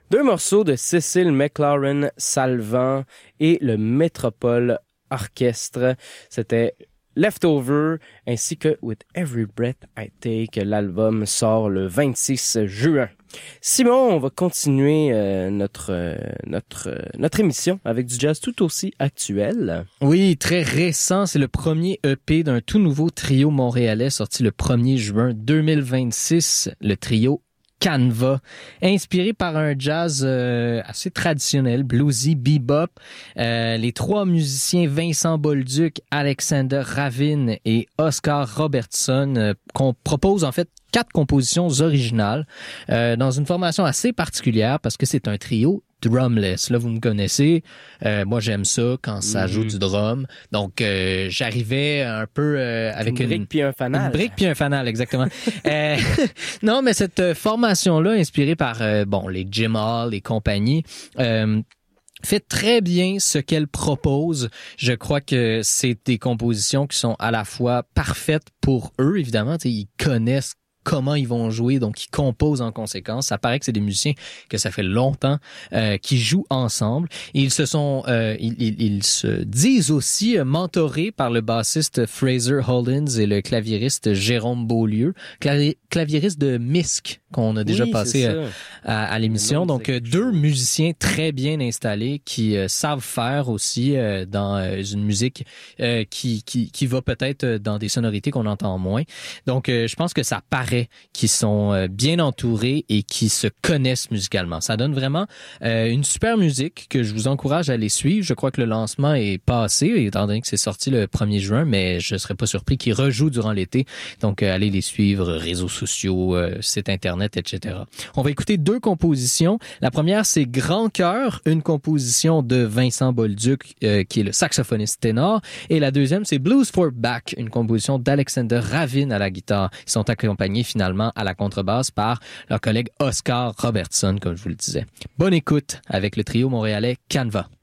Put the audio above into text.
Deux morceaux de Cécile McLaren-Salvant et le Métropole Orchestre. C'était Leftover ainsi que With Every Breath I Take. L'album sort le 26 juin. Simon, on va continuer notre émission avec du jazz tout aussi actuel. Oui, très récent. C'est le premier EP d'un tout nouveau trio montréalais sorti le 1er juin 2026. Le trio Canva, inspiré par un jazz assez traditionnel, bluesy, bebop. Les trois musiciens Vincent Bolduc, Alexander Ravin et Oscar Robertson qu'on propose en fait 4 compositions originales dans une formation assez particulière parce que c'est un trio drumless. Là, vous me connaissez. Moi, j'aime ça quand ça joue du drum. Donc, j'arrivais un peu avec une brique puis un fanal. Une brique puis un fanal, exactement. Non, mais cette formation-là, inspirée par les Jim Hall et compagnie, fait très bien ce qu'elle propose. Je crois que c'est des compositions qui sont à la fois parfaites pour eux, évidemment. Ils connaissent comment ils vont jouer, donc ils composent en conséquence. Ça paraît que c'est des musiciens que ça fait longtemps qui jouent ensemble. Et ils se disent aussi mentorés par le bassiste Fraser Hollins et le claviériste Jérôme Beaulieu, claviériste de Misk qu'on a déjà passé à l'émission. Donc deux musiciens très bien installés qui savent faire aussi dans une musique qui va peut-être dans des sonorités qu'on entend moins. Donc je pense que ça paraît qui sont bien entourés et qui se connaissent musicalement. Ça donne vraiment une super musique que je vous encourage à aller suivre. Je crois que le lancement est passé, étant donné que c'est sorti le 1er juin, mais je ne serais pas surpris qu'ils rejouent durant l'été. Donc, allez les suivre, réseaux sociaux, site internet, etc. On va écouter 2 compositions. La première, c'est Grand Cœur, une composition de Vincent Bolduc, qui est le saxophoniste ténor. Et la deuxième, c'est Blues for Back, une composition d'Alexander Ravin à la guitare. Ils sont accompagnés finalement à la contrebasse par leur collègue Oscar Robertson, comme je vous le disais. Bonne écoute avec le trio montréalais Canva.